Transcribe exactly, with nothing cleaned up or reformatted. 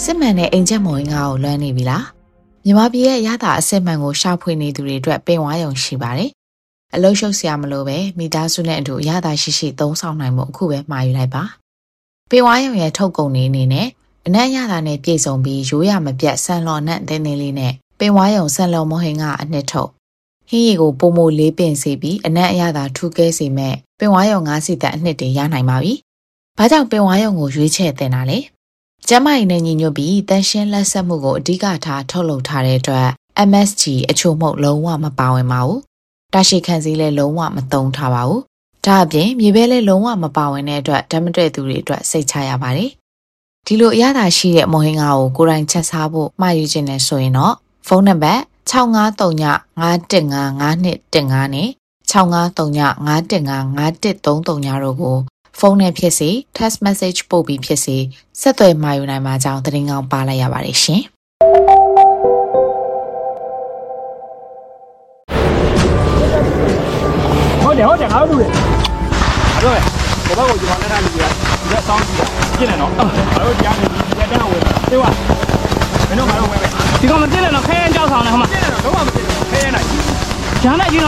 စစ်မှန်တဲ့အင်ဂျင်မော်ငါကိုလွမ်းနေပြီလားမြန်မာပြည်ရဲ့ရတာအစစ်မှန်ကိုရှာဖွေနေသူတွေအတွက်ပင်ဝါရုံရှိပါတယ်အလုံးရှုပ်စရာမလိုပဲမိသားစုနဲ့အတူရတာရှိရှိသုံးဆောင်နိုင်မှုအခုပဲမှာယူလိုက်ပါပင်ဝါရုံရဲ့ထုတ်ကုန်နေအနေနဲ့အနက်ရတာနဲ့ပြည့်စုံပြီးရိုးရမပြတ်ဆန်လော်နဲ့တင်းတင်းလေးနဲ့ပင်ဝါရုံဆန်လော်မဟင်ကအနှစ်ထုတ်ဟင်းရီကိုပုံမိုလေးပင်စေပြီးအနက်အရသာထူးကဲစေမဲ့ပင်ဝါရုံငါးစီတက်အနှစ်တွေရနိုင်ပါပြီ။ဘာကြောင့်ပင်ဝါရုံကိုရွေးချယ်တင်တာလဲ။ကျမကြီးနဲ့ညီညွတ်ပြီးတန်ရှင်းလက်ဆက်မှုကိုအဓိကထားထုတ်လုပ်ထားတဲ့အတွက် M S G အချို့မှုလုံးဝမပါဝင်ပါဘူး။တာရှိခံစည်းလည်းလုံးဝမသုံးထားပါဘူး။ဒါအပြင်မြေပဲလည်းလုံးဝမပါဝင်တဲ့အတွက်ဓာတ်မတည့်သူတွေအတွက်စိတ်ချရပါတယ်။ဒီလိုအရသာရှိတဲ့မဟင်ငါကိုကိုယ်တိုင်ချက်စားဖို့မှာယူခြင်းနဲ့ဆိုရင်တော့ဖုန်းနံပါတ်၆၅၃ည၅၁၅၅၂၁၅နဲ့၆၅၃ည၅၁၅၅၁၃၃ညတို့ကိုဖုန်းနဲ့ဖြစ်စေ text message ပို့ပြီးဖြစ်စေဆက်သွယ်မှာယူနိုင်မှာကြောင်းသတင်းကောင်းပါလိုက်ရပါတယ်ရှင်ဟုတ်တယ်ဟုတ်တယ်ငါတို့လူတွေအဲ့တော့ဘောဘောကိုကျွန်တော်နဲ့ထားနေပြီဒီကစောင်းကြည့်တာပြင်းနေတော့ငါတို့ကြားနေဒီကတန်းဝင်တေးဝမင်းတို့ငါတို့ဝင်မယ်ဒီကောင်မပြင်းနေတော့ခဲရင်ကြောက်ဆောင်နေဟိုမှာပြင်းနေတော့လုံးဝမပြင်းဘူးခဲရင်နိုင်ဂျာနဲ့ကြီး